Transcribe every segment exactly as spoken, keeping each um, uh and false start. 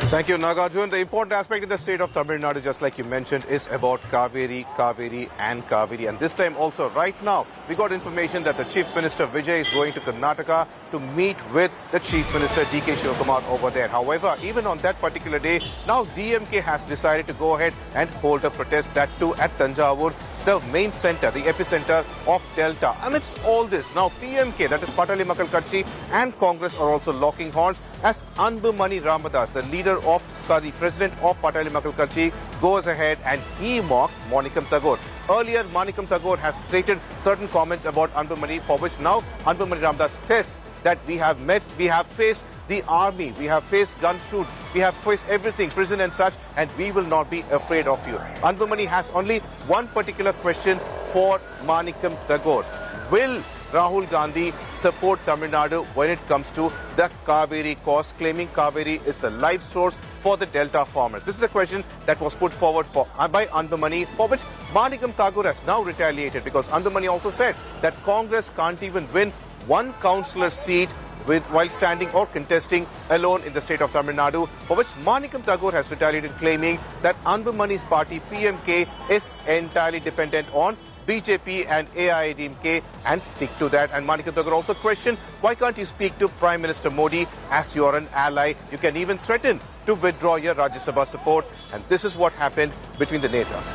Thank you, Nagarjun. The important aspect in the state of Tamil Nadu, just like you mentioned, is about Kaveri, Kaveri and Kaveri. And this time also, right now, we got information that the Chief Minister Vijay is going to Karnataka to meet with the Chief Minister D K Shivakumar over there. However, even on that particular day, now D M K has decided to go ahead and hold a protest, that too at Thanjavur, the main center, the epicenter of Delta. Amidst all this, now P M K, that is Patali Makkal Katchi, and Congress are also locking horns as Anbumani Ramadas, the leader of, uh, the president of Patali Makkal Katchi, goes ahead and he mocks Manikam Tagore. Earlier, Manikam Tagore has stated certain comments about Anbumani, for which now Anbumani Ramadas says that we have met, we have faced the army, we have faced gun shoot, we have faced everything, prison and such, and we will not be afraid of you. Anbumani has only one particular question for Manikam Tagore. Will Rahul Gandhi support Tamil Nadu when it comes to the Kaveri cause, claiming Kaveri is a life source for the Delta farmers? This is a question that was put forward for, uh, by Anbumani, for which Manikam Tagore has now retaliated, because Anbumani also said that Congress can't even win one councillor seat with while standing or contesting alone in the state of Tamil Nadu, for which Manikam Tagore has retaliated, claiming that Anbumani's party P M K is entirely dependent on B J P and A I A D M K and stick to that. And Manikam Tagore also questioned, why can't you speak to Prime Minister Modi as you are an ally? You can even threaten to withdraw your Rajya Sabha support. And this is what happened between the Netas.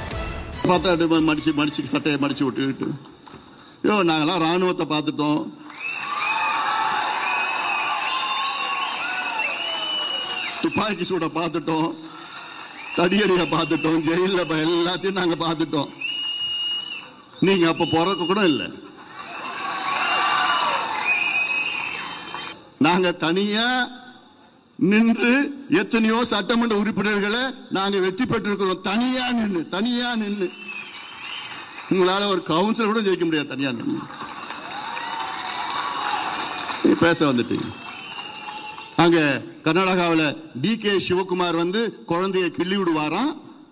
துப்பாக்கி சூட பார்த்துட்டோம், தடியடிய பார்த்துட்டோம், ஜெயில எல்லாத்தையும் நாங்க பார்த்துட்டோம். நீங்க அப்ப பிறக்க கூட இல்லை. நாங்க தனியா நின்று எத்தனையோ சட்டமன்ற உறுப்பினர்களை நாங்க வெற்றி பெற்றிருக்கிறோம். தனியா நின்று தனியா நின்று உங்களால ஒரு கவுன்சிலர் கூட ஜெயிக்க முடியாது. தனியா நின்று பேச வந்துட்டீங்க. அங்க கர்நாடகாவில் டி கே சிவகுமார் வந்து குழந்தையை கிள்ளி விடுவாராம்.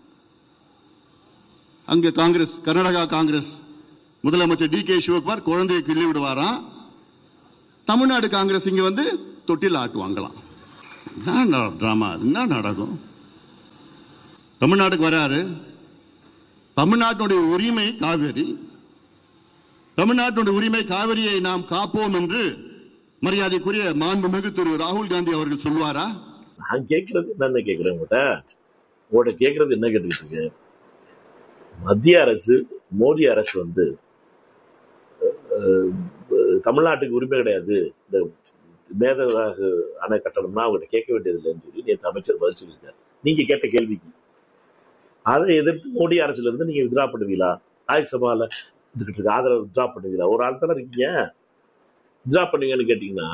அங்க காங்கிரஸ், கர்நாடகா காங்கிரஸ் முதலமைச்சர் டி கே சிவகுமார் குழந்தையை கிள்ளி விடுவாராம். தமிழ்நாடு காங்கிரஸ் இங்க வந்து தொட்டில் ஆட்டுவாங்களாம். என்ன டிராமா, என்ன நாடகம்? தமிழ்நாட்டுக்கு வராரு. தமிழ்நாட்டுடைய உரிமை காவிரி, தமிழ்நாட்டுடைய உரிமை காவிரியை நாம் காப்போம் என்று மரியாதைக்குரிய மாண்புமிகு திரு ராகுல் காந்தி அவர்கள் சொல்வாரா? நான் கேட்கறது என்ன கேட்கிறேன் உங்கள்கிட்ட உங்கள்கிட்ட கேட்கறது என்ன கேட்டுக்கிட்டு இருக்கு? மத்திய அரசு, மோடி அரசு வந்து தமிழ்நாட்டுக்கு உரிமை கிடையாது, இந்த மேகதாது அணை கட்டணம்னா அவங்ககிட்ட கேட்க வேண்டியது இல்லைன்னு சொல்லி நேற்று அமைச்சர் பதில் சொல்லியிருக்காரு. நீங்க கேட்ட கேள்விக்கு அதை எதிர்த்து மோடி அரசுல இருந்து நீங்க வித்ரா பண்ணுவீங்களா? ராஜ்யசபால இதுக்கிட்டு ஆதரவு வித்ரா பண்ணுவீங்களா? ஒரு ஆள் தானே இருக்கீங்க, வித்ரா பண்ணீங்கன்னு கேட்டீங்கன்னா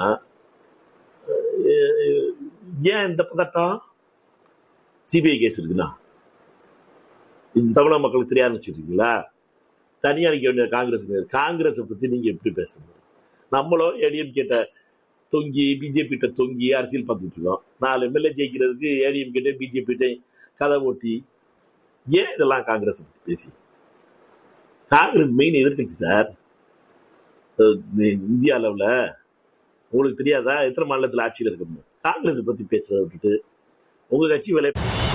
ஏன் இந்த பதட்டம்? சிபிஐ கேஸ் இருக்குண்ணா இந்த தமிழக மக்களுக்கு தெரியாது வச்சுருக்கீங்களா? தனியா அடிக்க வேண்டிய காங்கிரஸ். காங்கிரஸை பத்தி நீங்க எப்படி பேச முடியும்? நம்மளும் ஏடிஎம் கிட்ட தொங்கி பிஜேபி கிட்ட தொங்கி அரசியல் பார்த்துட்டு இருக்கோம். நாலு எம்எல்ஏ ஜெயிக்கிறதுக்கு ஏடிஎம் கிட்ட பிஜேபி கிட்ட கதை ஓட்டி ஏன் இதெல்லாம் காங்கிரஸ் பத்தி பேசி? காங்கிரஸ் மெயின் எதிர்கட்சி சார் இந்தியா அளவுல. உங்களுக்கு தெரியாதா எத்தனை மாநிலத்தில் ஆட்சியில் இருக்கணும்? காங்கிரஸ் பத்தி பேசுறத விட்டுட்டு உங்க கட்சி வேலை.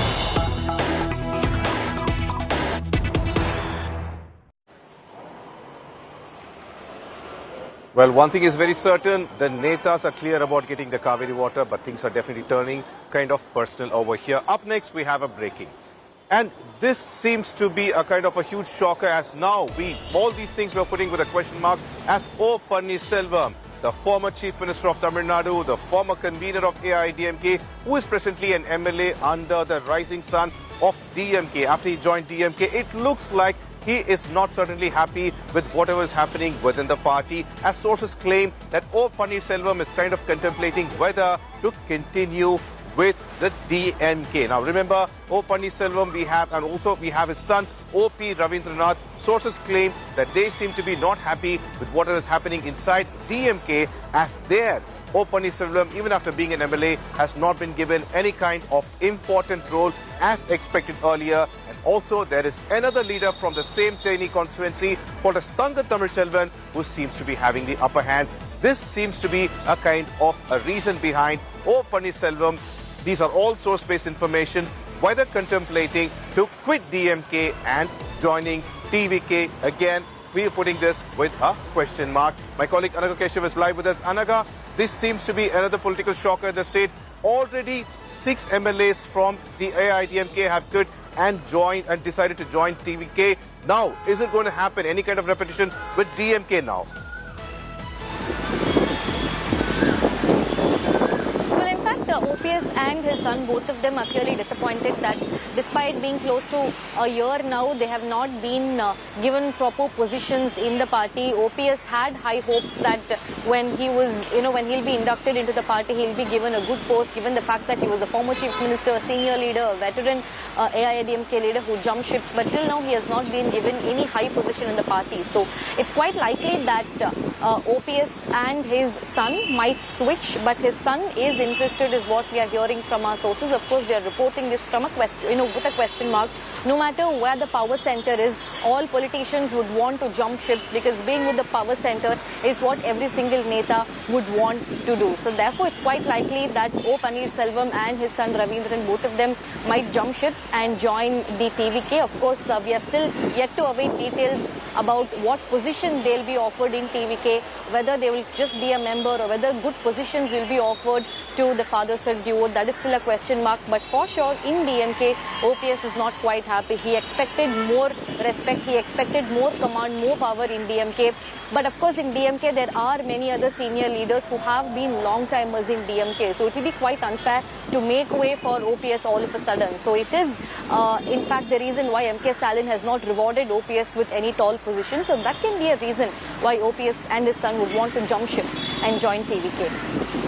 Well, one thing is very certain, the Netas are clear about getting the Kaveri water, but things are definitely turning kind of personal over here. Up next, we have a breaking. And this seems to be a kind of a huge shocker, as now we, all these things we're putting with a question mark, as O. Pannirselvam, the former Chief Minister of Tamil Nadu, the former convener of A I A D M K, who is presently an M L A under the rising sun of D M K. After he joined D M K, it looks like he is not certainly happy with whatever is happening within the party, as sources claim that O. Pannirselvam is kind of contemplating whether to continue with the D M K. Now remember, O. Pannirselvam we have, and also we have his son O P Ravindranath. Sources claim that they seem to be not happy with what is happening inside D M K, as there O. Pannirselvam, even after being an M L A, has not been given any kind of important role as expected earlier. And also there is another leader from the same Theni constituency called as Thangat Tamilselvan, who seems to be having the upper hand. This seems to be a kind of a reason behind O. Pannirselvam these are all source-based information, whether contemplating to quit D M K and joining T V K again. We are putting this with a question mark. My colleague Anaga Keshav is live with us. Anaga, this seems to be another political shocker in the state. Already six M L As from the A I A D M K have quit and joined and decided to join T V K. Now, is it going to happen? Any kind of repetition with D M K now? Uh, O P S and his son, both of them are clearly disappointed that despite being close to a year now, they have not been uh, given proper positions in the party. O P S had high hopes that when he was, you know, when he'll be inducted into the party, he'll be given a good post, given the fact that he was a former chief minister, a senior leader, a veteran uh, A I A D M K leader who jumped ships. But till now, he has not been given any high position in the party. So it's quite likely that uh, uh, O P S and his son might switch, but his son is interested, is what we are hearing from our sources. Of course, we are reporting this from a question, you know, with a question mark. No matter where the power center is, all politicians would want to jump ships because being with the power center is what every single neta would want to do. So therefore, it's quite likely that O. Paneerselvam and his son Ravindran, both of them, might jump ships and join the T V K. Of course, uh, we are still yet to await details about what position they'll be offered in T V K, whether they will just be a member or whether good positions will be offered to the father-son duo. That is still a question mark. But for sure, in D M K, O P S is not quite happy. He expected more respect. He expected more command, more power in D M K. But of course, in D M K, there are many other senior leaders who have been long-timers in D M K. So it will be quite unfair to make way for O P S all of a sudden. So it is, uh, in fact, the reason why M K Stalin has not rewarded O P S with any tall position. So that can be a reason why O P S and his son would want to jump ships and join T V K.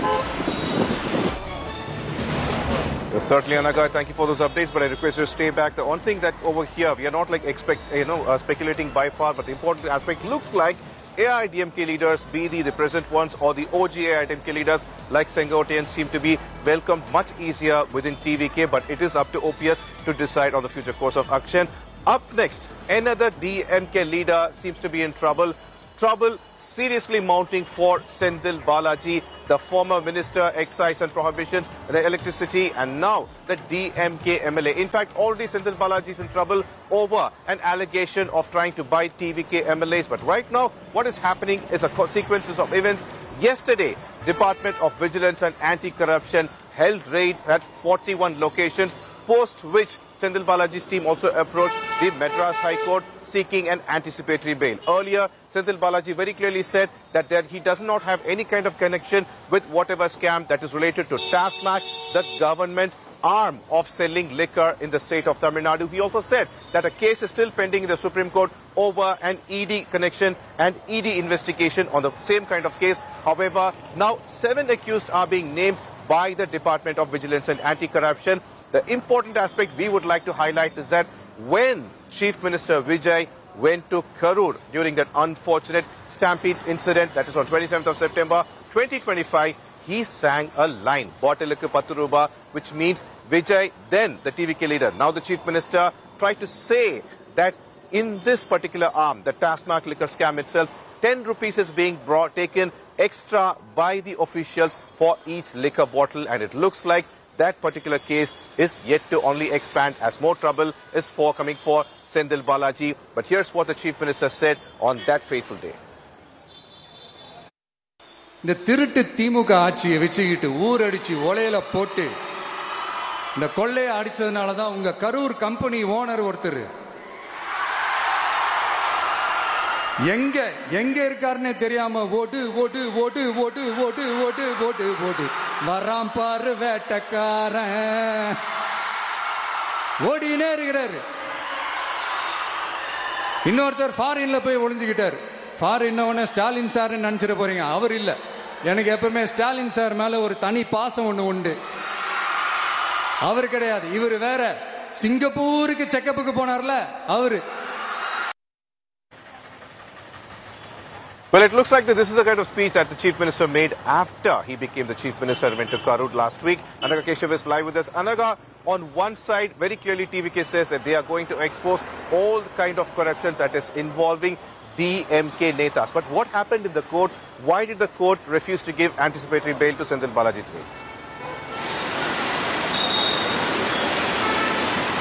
Well, certainly, Anaga, thank you for those updates, but I request you to stay back. The one thing that over here, we are not like expect, you know, uh, speculating by far, but the important aspect looks like A I A D M K leaders, be the, the present ones or the O G A I A D M K leaders like Sengotian, seem to be welcomed much easier within T V K, but it is up to O P S to decide on the future course of action. Up next, another D M K leader seems to be in trouble. Trouble seriously mounting for Senthil Balaji, the former Minister, Excise and Prohibitions, the Electricity, and now the D M K M L A. In fact, already Senthil Balaji is in trouble over an allegation of trying to buy T V K M L As. But right now, what is happening is a sequence of events. Yesterday, Department of Vigilance and Anti-Corruption held raids at forty-one locations, post which Senthil Balaji's team also approached the Madras High Court seeking an anticipatory bail. Earlier, Senthil Balaji very clearly said that, that he does not have any kind of connection with whatever scam that is related to TASMAC, the government arm of selling liquor in the state of Tamil Nadu. He also said that a case is still pending in the Supreme Court over an E D connection and E D investigation on the same kind of case. However, now seven accused are being named by the Department of Vigilance and Anti-Corruption. The important aspect we would like to highlight is that when Chief Minister Vijay went to Karur during that unfortunate stampede incident, that is on twenty-seventh of September twenty twenty-five, he sang a line, Bottleku Patturuba, which means Vijay, then the T V K leader, now the Chief Minister, tried to say that in this particular arm, the TASMAC liquor scam itself, ten rupees is being brought, taken extra by the officials for each liquor bottle, and it looks like that particular case is yet to only expand as more trouble is for coming for Senthil Balaji. But here's what the Chief Minister said on that fateful day. இந்த திருட்டு திமுக ஆட்சியை வச்சுக்கிட்டு ஊரடிச்சு ஒலையில போட்டு இந்த கொள்ளையை அடிச்சதுனால தான் உங்க Karur company owner ஒருத்தர் எங்க எங்க இருக்காருன்னே தெரியாம ஓடு ஓடு ஓடு ஓடு ஓடு ஓடு ஓடு ஓடு வராம் பாரு வேட்டக்காரன் ஓடினே இருக்கிறாரு. இன்னொருத்தர் ஃபாரின்ல போய் ஒளிஞ்சுக்கிட்டார். ஃபாரின் உடனே ஸ்டாலின் சார் நினைச்சிட போறீங்க, அவர் இல்ல. எனக்கு எப்பவுமே ஸ்டாலின் சார் மேல ஒரு தனி பாசம் ஒண்ணு உண்டு. அவர் கிடையாது, இவர் வேற. சிங்கப்பூருக்கு செக்கப்புக்கு போனார்ல அவரு. Well, it looks like that this is the kind of speech that the Chief Minister made after he became the Chief Minister and went to Karur last week. Anaga Keshav is live with us. Anaga, on one side, very clearly T V K says that they are going to expose all kind of corruptions that is involving D M K netas. But what happened in the court? Why did the court refuse to give anticipatory bail to Senthil Balaji today?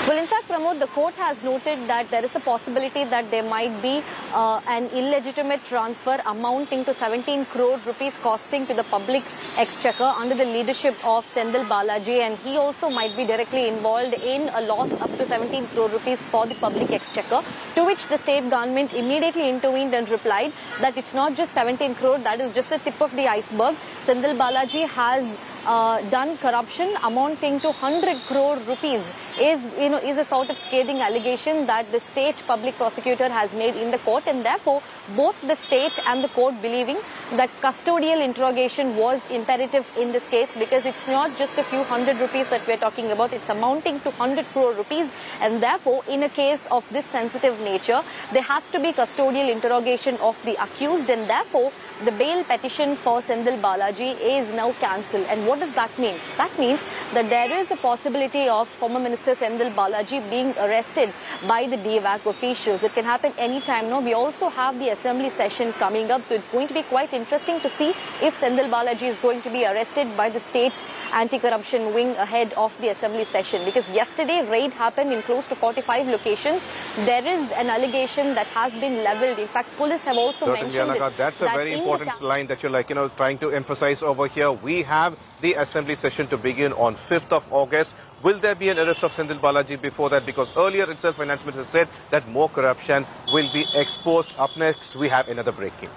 Well, in fact, Pramod, the court has noted that there is a possibility that there might be uh, an illegitimate transfer amounting to seventeen crore rupees costing to the public exchequer under the leadership of Senthil Balaji, and he also might be directly involved in a loss up to seventeen crore rupees for the public exchequer, to which the state government immediately intervened and replied that it's not just seventeen crore, that is just the tip of the iceberg. Senthil Balaji has Uh, done corruption amounting to one hundred crore rupees is, you know, is a sort of scathing allegation that the state public prosecutor has made in the court, and therefore both the state and the court believing that custodial interrogation was imperative in this case, because it's not just a few hundred rupees that we're talking about, it's amounting to one hundred crore rupees, and therefore in a case of this sensitive nature, there has to be custodial interrogation of the accused, and therefore the bail petition for Senthil Balaji is now cancelled. And what does that mean? That means that there is a possibility of former Minister Senthil Balaji being arrested by the D V A C officials. It can happen any time now. We also have the assembly session coming up, so it's going to be quite interesting to see if Senthil Balaji is going to be arrested by the state anti-corruption wing ahead of the assembly session. Because yesterday raid happened in close to forty-five locations. There is an allegation that has been levelled. In fact, police have also Certainly, mentioned Anagha, it, that's a that very important line that you're like, you know, trying to emphasize over here. We have the assembly session to begin on fifth of August. Will there be an arrest of Senthil Balaji before that? Because earlier itself, Finance Minister said that more corruption will be exposed. Up next, we have another breaking.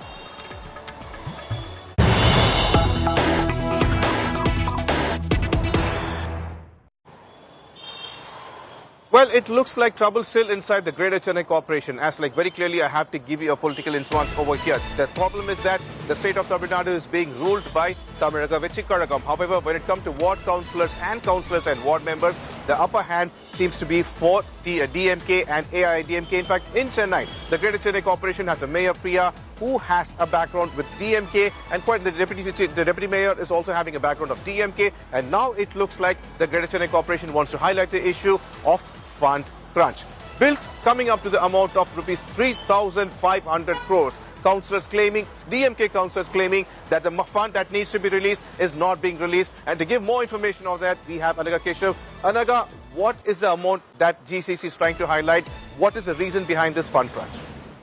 Well, it looks like trouble still inside the Greater Chennai Corporation. As like very clearly, I have to give you a political instance over here. The problem is that the state of Tamil Nadu is being ruled by Tamilnaga Vechikaragam. However, when it comes to ward councillors and councillors and ward members, the upper hand seems to be for D M K and A I A D M K. In fact, in Chennai, the Greater Chennai Corporation has a Mayor Priya who has a background with D M K, and quite the deputy the deputy mayor is also having a background of D M K. And now it looks like the Greater Chennai Corporation wants to highlight the issue of fund crunch. Bills coming up to the amount of rupees three thousand five hundred crores. Councillors claiming, D M K councillors claiming that the fund that needs to be released is not being released. And to give more information on that, we have Anagha Keshav. Anagha, what is the amount that G C C is trying to highlight? What is the reason behind this fund crunch?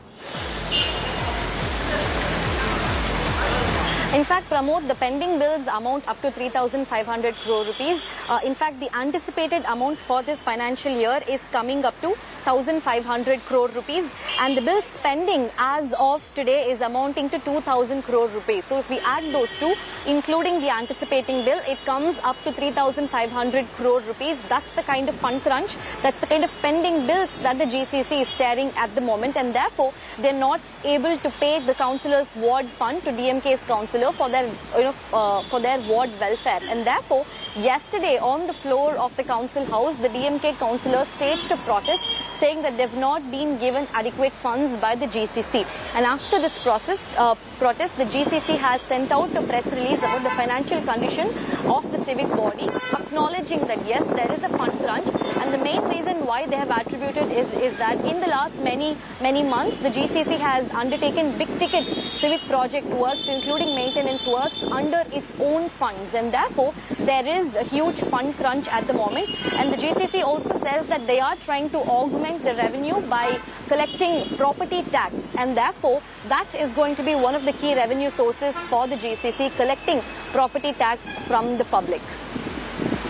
In fact, Pramod, the pending bills amount up to three thousand five hundred crore rupees. Uh, in fact, the anticipated amount for this financial year is coming up to one thousand five hundred crore rupees, and the bills pending as of today is amounting to two thousand crore rupees. So if we add those two, including the anticipating bill, it comes up to three thousand five hundred crore rupees. That's the kind of fund crunch, that's the kind of pending bills that the G C C is staring at the moment, and therefore they're not able to pay the councillors' ward fund to D M K's councillor for their, you know, uh, for their ward welfare. And therefore, yesterday on the floor of the council house, the D M K councillors staged a protest saying that they've not been given adequate funds by the G C C. And after this process, uh, protest, the G C C has sent out a press release about the financial condition of the civic body, acknowledging that yes, there is a fund crunch, and the main reason why they have attributed is, is that in the last many, many months, the G C C has undertaken big ticket civic project works, including maintenance works, under its own funds, and therefore there is a huge fund crunch at the moment. And the G C C also says that they are trying to augment the revenue by collecting property tax, and therefore that is going to be one of the key revenue sources for the G C C, collecting property tax from the public.